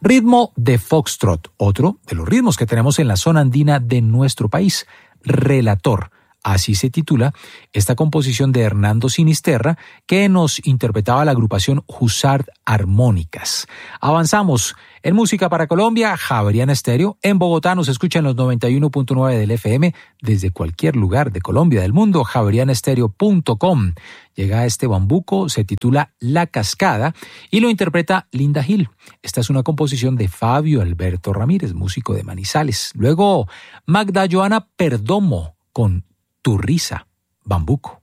Ritmo de foxtrot, otro de los ritmos que tenemos en la zona andina de nuestro país. Relator, así se titula esta composición de Hernando Sinisterra que nos interpretaba la agrupación Hussard Armónicas. Avanzamos en Música para Colombia, Javeriana Estéreo. En Bogotá nos escuchan los 91.9 del FM desde cualquier lugar de Colombia, del mundo, javerianestereo.com. Llega este bambuco, se titula La Cascada y lo interpreta Linda Gil. Esta es una composición de Fabio Alberto Ramírez, músico de Manizales. Luego Magda Joana Perdomo con Tu Risa, Bambuco.